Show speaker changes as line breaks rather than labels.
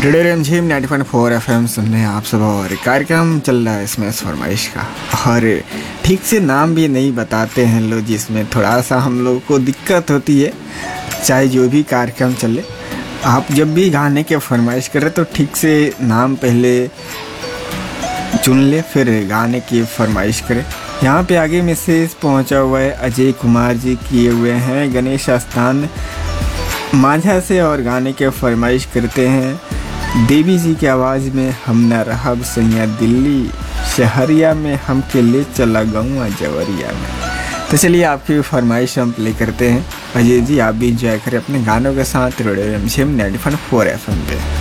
Radio रिमझिम 90.4 FM सुन रहे हैं आप सब। और कार्यक्रम चल रहा है इसमें फरमाइश का, और ठीक से नाम भी नहीं बताते हैं लोग, जिसमें थोड़ा सा हम लोग को दिक्कत होती है। चाहे जो भी कार्यक्रम चले, आप जब भी गाने के फरमाइश करें तो ठीक से नाम पहले चुन ले, फिर गाने की फरमाइश करें। यहाँ पे आगे मैसेज पहुँचा हुआ है, अजय कुमार जी किए हुए हैं गणेश स्थान माझा से, और गाने के फरमाइश करते हैं देवी जी की आवाज़ में, हम न रहब सैया दिल्ली शहरिया में, हम के ले चला गौआ जवरिया में। तो चलिए आपकी फरमाइश हम प्ले करते हैं। अजय जी आप भी इंजॉय करें अपने गानों के साथ रेडियो रिमझिम 90.4 FM पे।